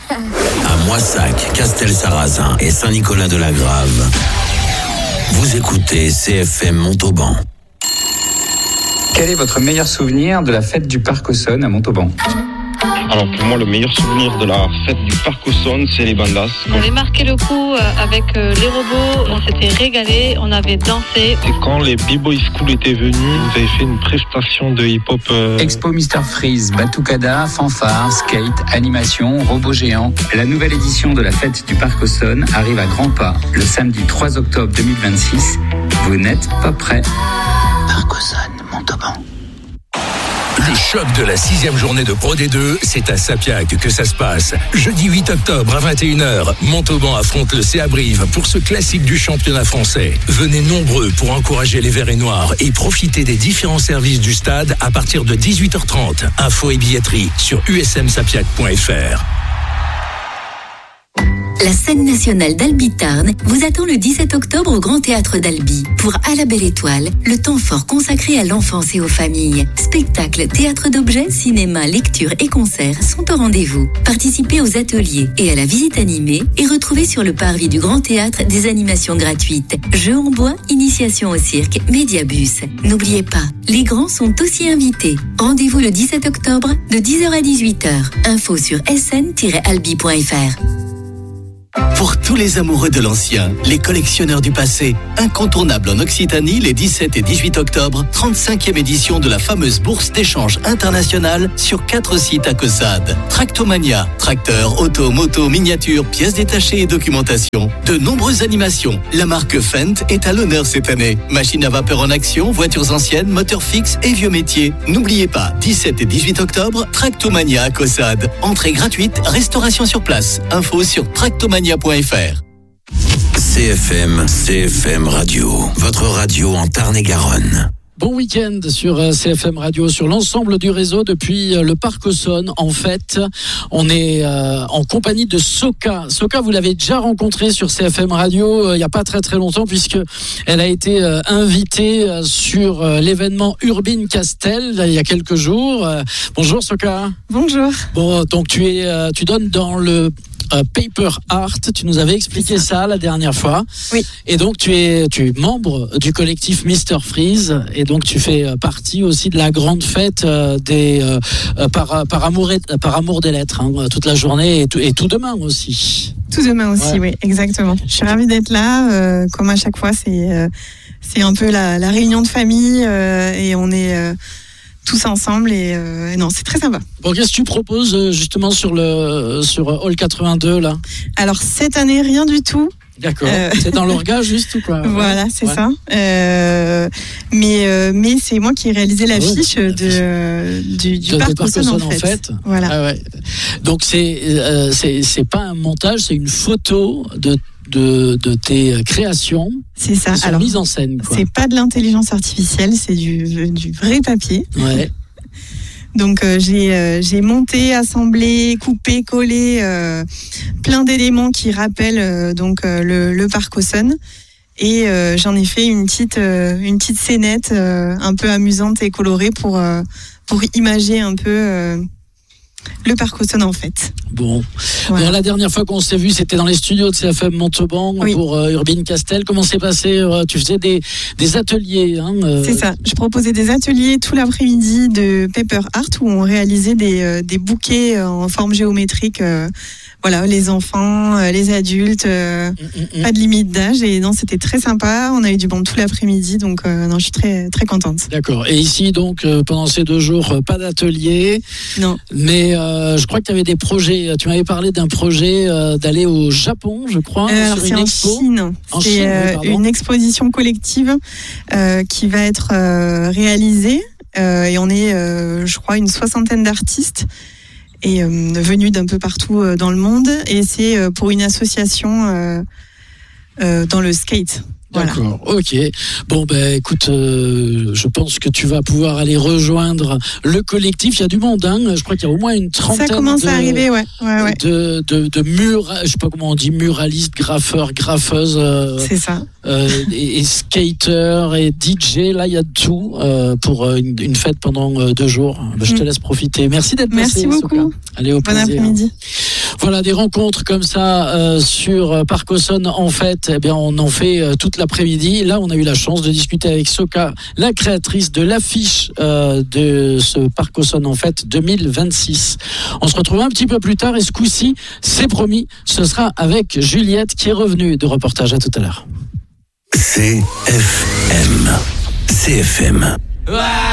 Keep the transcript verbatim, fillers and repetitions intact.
À Moissac, Castel-Sarrazin et Saint-Nicolas-de-la-Grave. Vous écoutez C F M Montauban. Quel est votre meilleur souvenir de la fête du Parc Auxonne à Montauban ? Alors pour moi, le meilleur souvenir de la fête du Parc Auxonne, c'est les bandas. On avait marqué le coup avec les robots, on s'était régalé, on avait dansé. Et quand les B-Boy School étaient venus, vous avez fait une prestation de hip-hop. Euh... Expo mister Freeze, Batucada, fanfare, skate, animation, robots géants. La nouvelle édition de la fête du Parc Auxonne arrive à grands pas le samedi trois octobre deux mille vingt-six. Vous n'êtes pas prêts. Parc Auxonne, Montauban. Le choc de la sixième journée de Pro D deux, c'est à Sapiac que ça se passe. Jeudi huit octobre à vingt et une heures, Montauban affronte le C A Brive pour ce classique du championnat français. Venez nombreux pour encourager les Verts et Noirs et profiter des différents services du stade à partir de dix-huit heures trente. Infos et billetterie sur u s m sapiac point f r. La scène nationale d'Albi-Tarn vous attend le dix-sept octobre au Grand Théâtre d'Albi pour À la Belle Étoile, le temps fort consacré à l'enfance et aux familles. Spectacles, théâtre d'objets, cinéma, lecture et concerts sont au rendez-vous. Participez aux ateliers et à la visite animée et retrouvez sur le parvis du Grand Théâtre des animations gratuites. Jeux en bois, initiation au cirque, médiabus. N'oubliez pas, les grands sont aussi invités. Rendez-vous le dix-sept octobre de dix heures à dix-huit heures. Info sur s n tiret albi point f r. Pour tous les amoureux de l'ancien, les collectionneurs du passé, incontournable en Occitanie les dix-sept et dix-huit octobre, trente-cinquième édition de la fameuse bourse d'échange internationale sur quatre sites à Caussade. Tractomania, tracteurs, auto, moto, miniatures, pièces détachées et documentation. De nombreuses animations. La marque Fendt est à l'honneur cette année. Machines à vapeur en action, voitures anciennes, moteurs fixes et vieux métiers. N'oubliez pas, dix-sept et dix-huit octobre, Tractomania à Caussade. Entrée gratuite, restauration sur place. Info sur tractomania point f r. C F M, C F M Radio, votre radio en Tarn-et-Garonne. Bon week-end sur C F M Radio, sur l'ensemble du réseau depuis le Parc Auxonne. En fait, on est euh, en compagnie de Soka. Soka, vous l'avez déjà rencontrée sur C F M Radio euh, il n'y a pas très très longtemps, puisque elle a été euh, invitée euh, sur euh, l'événement Urbine Castel il y a quelques jours. Euh, bonjour Soka. Bonjour. Bon, donc tu es, euh, tu donnes dans le Uh, Paper Art, tu nous avais expliqué ça. ça la dernière fois. Oui. Et donc tu es, tu es membre du collectif mister Freeze et donc tu fais partie aussi de la grande fête euh, des euh, par, par, amour et, par amour des lettres, hein, toute la journée et tout, et tout demain aussi. Tout demain aussi, ouais. Oui, exactement. Je suis ravie d'être là. Euh, comme à chaque fois, c'est, euh, c'est un peu la, la réunion de famille euh, et on est euh, tous ensemble et euh, non, c'est très sympa. Bon, qu'est-ce que tu proposes justement sur le sur Hall quatre-vingt-deux là ? Alors cette année, rien du tout. D'accord. Euh... C'est dans l'orga juste ou quoi ? Voilà, c'est ouais. ça. Euh, mais euh, mais c'est moi qui ai réalisé l'affiche oh, de du, du Parc Auxonne en, en fait. Voilà. Ah ouais. Donc c'est euh, c'est c'est pas un montage, c'est une photo de de de tes créations. C'est ça. Qui sont Alors mises en scène. Quoi. C'est pas de l'intelligence artificielle, c'est du du vrai papier. Ouais. Donc euh, j'ai euh, j'ai monté, assemblé, coupé, collé euh, plein d'éléments qui rappellent euh, donc euh, le, le Parc Auxonne et euh, j'en ai fait une petite euh, une petite scénette euh, un peu amusante et colorée pour euh, pour imager un peu euh, le Parc Auxonne en fait. Bon. Voilà. Bon, la dernière fois qu'on s'est vu, c'était dans les studios de C F M Montauban oui. pour euh, Urbine Castel. Comment s'est passé euh, Tu faisais des, des ateliers. Hein, euh... C'est ça. Je proposais des ateliers tout l'après-midi de Paper Art où on réalisait des, euh, des bouquets en forme géométrique. Euh, voilà, les enfants, euh, les adultes, euh, mmh, mmh. pas de limite d'âge. Et non, c'était très sympa. On a eu du bon tout l'après-midi, donc euh, non, je suis très très contente. D'accord. Et ici, donc, euh, pendant ces deux jours, euh, pas d'atelier. Non. Mais euh, je crois que tu avais des projets. Tu m'avais parlé d'un projet euh, d'aller au Japon, je crois, euh, sur alors, une c'est expo. En Chine. En c'est Chine, euh, oui, une exposition collective euh, qui va être euh, réalisée. Euh, et on est, euh, je crois, une soixantaine d'artistes. Et euh, venus d'un peu partout euh, dans le monde et c'est euh, pour une association euh, euh, dans le skate. Voilà. D'accord, ok. Bon, ben écoute, euh, je pense que tu vas pouvoir aller rejoindre le collectif. Il y a du monde, hein. Je crois qu'il y a au moins une trentaine Ça commence de, à arriver, ouais. Ouais, ouais. de, de, de mur, je sais pas comment on dit, muralistes, graffeurs, graffeuses. Euh, C'est ça. Euh, et, et skaters et D J. Là, il y a de tout euh, pour une, une fête pendant euh, deux jours. Ben, je te laisse profiter. Merci d'être Merci passé. Merci beaucoup. Soka. Allez, au bon plaisir. après-midi. Voilà, des rencontres comme ça euh, sur Parc Auxonne, en fait, eh bien, on en fait euh, toute l'après-midi. Là, on a eu la chance de discuter avec Soka, la créatrice de l'affiche euh, de ce Parc Auxonne, en fait, deux mille vingt-six. On se retrouve un petit peu plus tard et ce coup-ci, c'est promis, ce sera avec Juliette qui est revenue de reportage. À tout à l'heure. C F M. C F M.